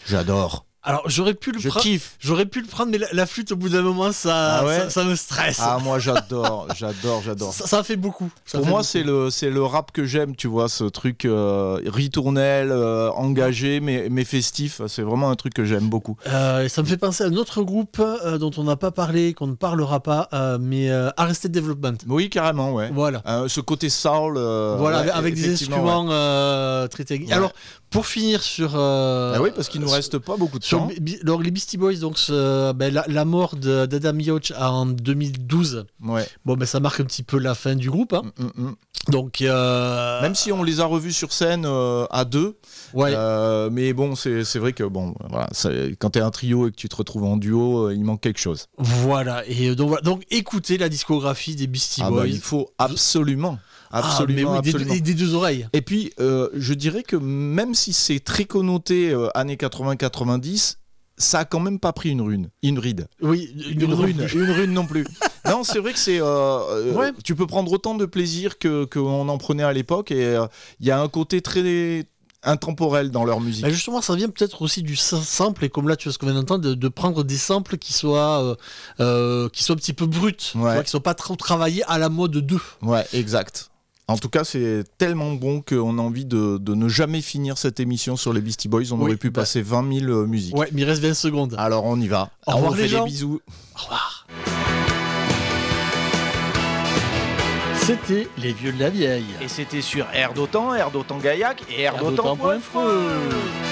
J'adore. Alors Je kiffe. J'aurais pu le prendre, mais la flûte au bout d'un moment, ça me stresse. Ah, moi j'adore. Ça fait beaucoup. Pour moi, c'est le rap que j'aime, tu vois, ce truc ritournel, engagé, mais festif. C'est vraiment un truc que j'aime beaucoup. Ça me fait penser à un autre groupe dont on n'a pas parlé, qu'on ne parlera pas, mais Arrested Development. Oui, carrément, ouais. Voilà. Ce côté soul. Avec des instruments très techniques. Ouais. Alors, pour finir sur... oui, parce qu'il ne nous reste pas beaucoup de temps. Alors, les Beastie Boys, donc, la mort d'Adam Yauch en 2012, ça marque un petit peu la fin du groupe. Hein. Donc, même si on les a revus sur scène à deux, mais bon, c'est vrai que quand t'es un trio et que tu te retrouves en duo, il manque quelque chose. Voilà, et donc écoutez la discographie des Beastie Boys. Il faut absolument. Des deux oreilles. Et puis, je dirais que même si c'est très connoté années 80-90, ça a quand même pas pris une ride. Oui, une rune non plus. Non, c'est vrai que c'est. Tu peux prendre autant de plaisir qu'on en prenait à l'époque, et il y a un côté très intemporel dans leur musique. Justement, ça vient peut-être aussi du sample, et comme là, tu vois ce qu'on vient d'entendre, de prendre des samples qui soient un petit peu bruts, tu vois, qui soient pas trop travaillés à la mode 2. Ouais, exact. En tout cas, c'est tellement bon qu'on a envie de ne jamais finir cette émission sur les Beastie Boys. On aurait pu passer 20 000 musiques. Ouais, mais il reste 20 secondes. Alors, on y va. Au revoir, on fait les gens. Des bisous. Au revoir. C'était Les Vieux de la Vieille. Et c'était sur Air d'Otan Gaillac et Air d'Otan.fr.